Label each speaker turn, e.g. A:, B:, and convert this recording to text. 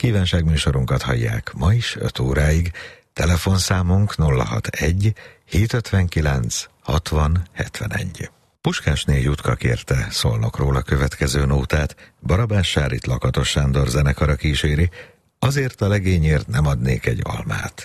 A: Kívánságműsorunkat hallják ma is 5 óráig. Telefonszámunk 061 759 60 71. Puskásné Jutka kérte Szolnokról a következő nótát, Barabás Sárit Lakatos Sándor zenekara kíséri, azért a legényért nem adnék egy almát.